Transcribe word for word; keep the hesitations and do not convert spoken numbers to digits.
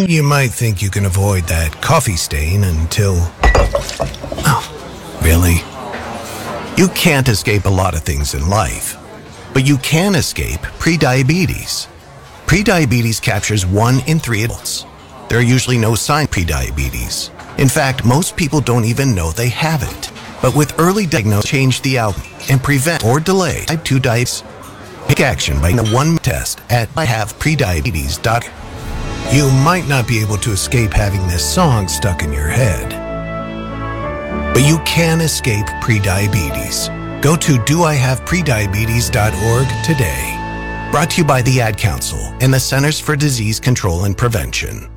You might think you can avoid that coffee stain until... Oh, really? You can't escape a lot of things in life, but you can escape prediabetes. Prediabetes captures one in three adults. There are usually no signs of prediabetes. In fact, most people don't even know they have it. But with early diagnosis, change the outcome and prevent or delay type two diabetes. Take action by the one test at I have prediabetes dot com. You might not be able to escape having this song stuck in your head, but you can escape prediabetes. Go to do I have prediabetes dot org today. Brought to you by the Ad Council and the Centers for Disease Control and Prevention.